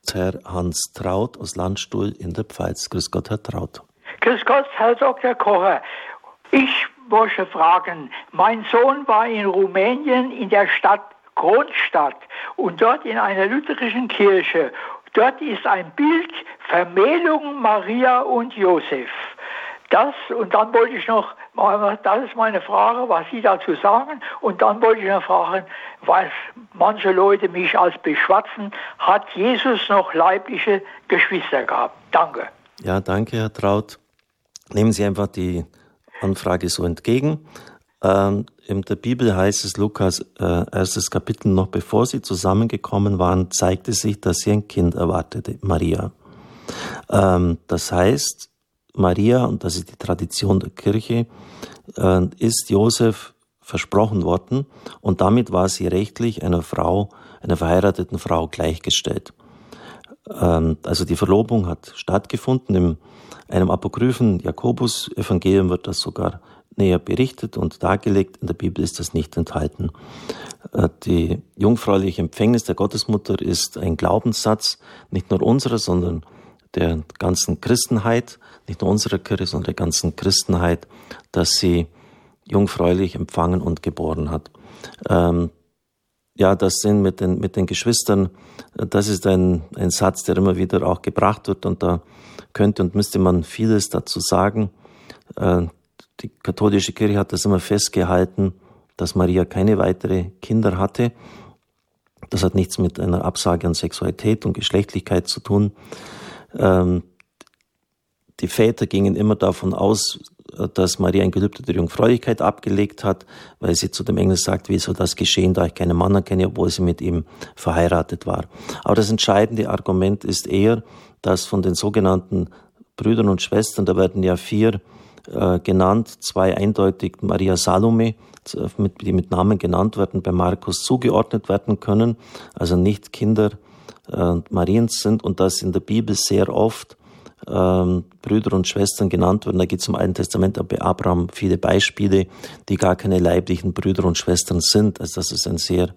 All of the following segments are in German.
Herr Hans Traut aus Landstuhl in der Pfalz. Grüß Gott, Herr Traut. Grüß Gott, Herr Dr. Kocher. Ich wollte fragen, mein Sohn war in Rumänien in der Stadt Kronstadt und dort in einer lutherischen Kirche. Dort ist ein Bild, Vermählung Maria und Josef. Und dann wollte ich noch, das ist meine Frage, was Sie dazu sagen. Und dann wollte ich noch fragen, was manche Leute mich als beschwatzen, hat Jesus noch leibliche Geschwister gehabt? Danke. Ja, danke, Herr Traut. Nehmen Sie einfach die Anfrage so entgegen. In der Bibel heißt es, Lukas, erstes Kapitel, noch bevor sie zusammengekommen waren, zeigte sich, dass sie ein Kind erwartete, Maria. Das heißt, Maria, und das ist die Tradition der Kirche, ist Josef versprochen worden und damit war sie rechtlich einer verheirateten Frau gleichgestellt. Also die Verlobung hat stattgefunden. In einem apokryphen Jakobus-Evangelium wird das sogar näher berichtet und dargelegt. In der Bibel ist das nicht enthalten. Die jungfräuliche Empfängnis der Gottesmutter ist ein Glaubenssatz, nicht nur unserer, sondern der ganzen Christenheit, nicht nur unserer Kirche, sondern der ganzen Christenheit, dass sie jungfräulich empfangen und geboren hat. Ja, das sind mit den Geschwistern, das ist ein Satz, der immer wieder auch gebracht wird und da könnte und müsste man vieles dazu sagen. Die katholische Kirche hat das immer festgehalten, dass Maria keine weitere Kinder hatte. Das hat nichts mit einer Absage an Sexualität und Geschlechtlichkeit zu tun. Die Väter gingen immer davon aus, dass Maria ein Gelübde der Jungfräulichkeit abgelegt hat, weil sie zu dem Engel sagt, wie soll das geschehen, da ich keinen Mann erkenne, obwohl sie mit ihm verheiratet war. Aber das entscheidende Argument ist eher, dass von den sogenannten Brüdern und Schwestern, da werden ja 4 genannt, 2 eindeutig Maria Salome, die mit Namen genannt werden, bei Markus zugeordnet werden können, also nicht Kinder Mariens sind und dass in der Bibel sehr oft Brüder und Schwestern genannt werden. Da gibt es im Alten Testament bei Abraham viele Beispiele, die gar keine leiblichen Brüder und Schwestern sind. Also dass es ein sehr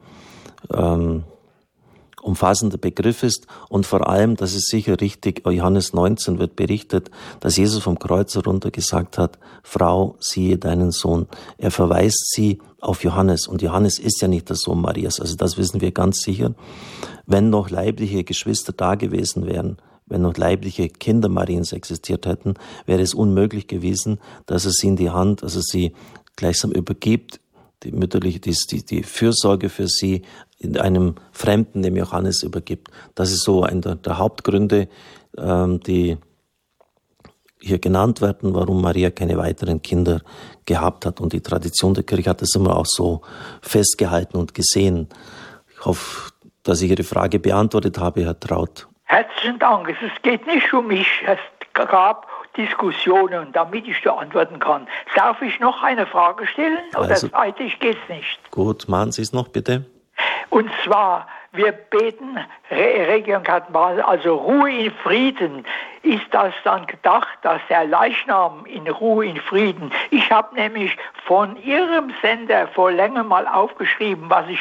umfassender Begriff ist und vor allem, das ist sicher richtig, Johannes 19 wird berichtet, dass Jesus vom Kreuz herunter gesagt hat, Frau, siehe deinen Sohn. Er verweist sie auf Johannes und Johannes ist ja nicht der Sohn Marias, also das wissen wir ganz sicher. Wenn noch leibliche Geschwister da gewesen wären, wenn noch leibliche Kinder Mariens existiert hätten, wäre es unmöglich gewesen, dass er sie in die Hand, also sie gleichsam übergibt, die Fürsorge für sie in einem Fremden, dem Johannes übergibt. Das ist so einer der Hauptgründe, die hier genannt werden, warum Maria keine weiteren Kinder gehabt hat. Und die Tradition der Kirche hat das immer auch so festgehalten und gesehen. Ich hoffe, dass ich Ihre Frage beantwortet habe, Herr Traut. Herzlichen Dank. Es geht nicht um mich. Es gab Diskussionen, damit ich da antworten kann. Darf ich noch eine Frage stellen? Oder zeitlich geht's nicht? Gut, machen Sie es noch bitte. Und zwar, wir beten Requiem Cathedral, also Ruhe in Frieden. Ist das dann gedacht, dass der Leichnam in Ruhe in Frieden? Ich habe nämlich von Ihrem Sender vor längerem mal aufgeschrieben, was ich